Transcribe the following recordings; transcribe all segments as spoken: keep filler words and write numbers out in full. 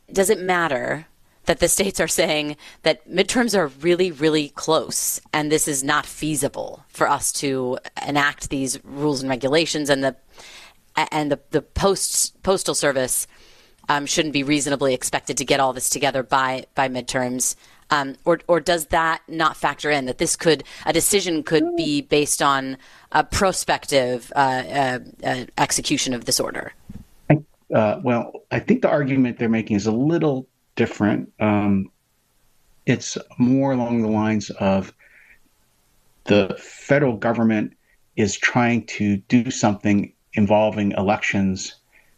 does it matter that the states are saying that midterms are really, really close and this is not feasible for us to enact these rules and regulations, and the and the, the post postal service um, shouldn't be reasonably expected to get all this together by by midterms? Um, or or does that not factor in that this could a decision could be based on a prospective uh, uh, uh, execution of this order? Uh, well, I think the argument they're making is a little different. Um, it's more along the lines of the federal government is trying to do something involving elections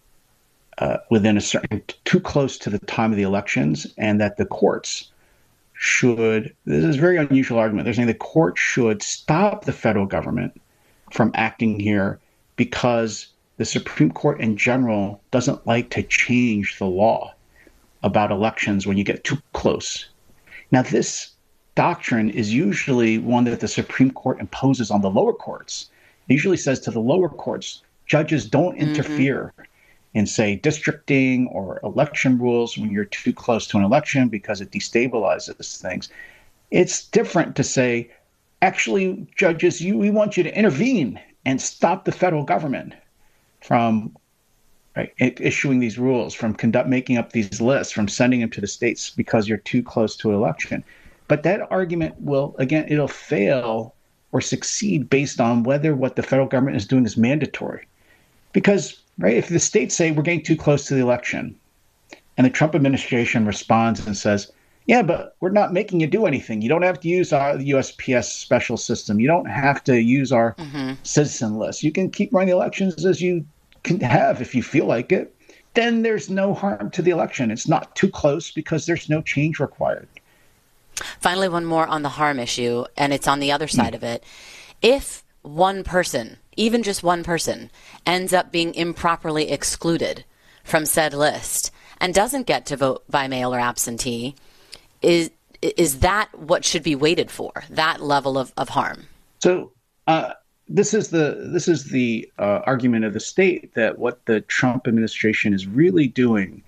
uh, within a certain, too close to the time of the elections, and that the courts should, this is a very unusual argument, they're saying the court should stop the federal government from acting here because the Supreme Court in general doesn't like to change the law about elections when you get too close. Now, this doctrine is usually one that the Supreme Court imposes on the lower courts. It usually says to the lower courts, judges don't interfere mm-hmm. in, say, districting or election rules when you're too close to an election because it destabilizes things. It's different to say, actually, judges, you, we want you to intervene and stop the federal government from right, issuing these rules, from conduct, making up these lists, from sending them to the states because you're too close to an election. But that argument will, again, it'll fail or succeed based on whether what the federal government is doing is mandatory. Because, right, if the states say we're getting too close to the election and the Trump administration responds and says, yeah, but we're not making you do anything. You don't have to use our U S P S special system. You don't have to use our mm-hmm. citizen list. You can keep running the elections as you can have if you feel like it. Then there's no harm to the election. It's not too close because there's no change required. Finally, one more on the harm issue, and it's on the other side mm. of it. If one person, even just one person, ends up being improperly excluded from said list and doesn't get to vote by mail or absentee, is is that what should be waited for, that level of, of harm? So uh, this is the this is the uh, argument of the state that what the Trump administration is really doing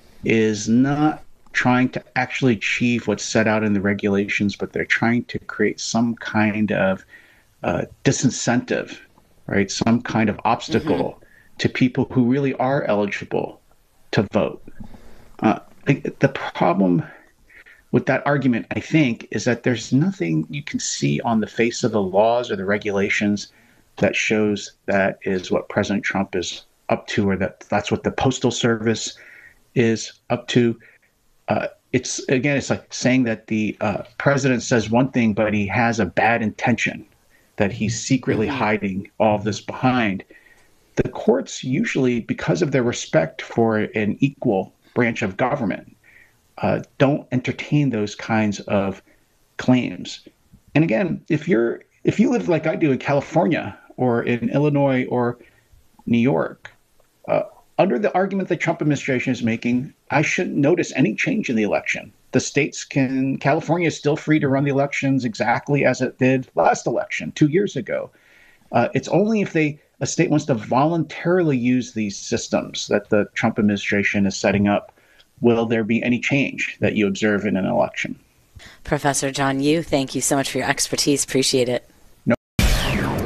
is not trying to actually achieve what's set out in the regulations, but they're trying to create some kind of uh, disincentive, right? Some kind of obstacle mm-hmm. to people who really are eligible to vote. Uh, the problem with that argument, I think, is that there's nothing you can see on the face of the laws or the regulations that shows that is what President Trump is up to, or that that's what the Postal Service is up to. Uh, it's, again, it's like saying that the uh, president says one thing, but he has a bad intention, that he's secretly mm-hmm. hiding all of this behind. The courts usually, because of their respect for an equal branch of government, Uh, don't entertain those kinds of claims. And again, if you're if you live like I do in California or in Illinois or New York, uh, under the argument the Trump administration is making, I shouldn't notice any change in the election. The states can, California is still free to run the elections exactly as it did last election two years ago. Uh, it's only if they a state wants to voluntarily use these systems that the Trump administration is setting up will there be any change that you observe in an election. Professor John Yoo, thank you so much for your expertise. Appreciate it.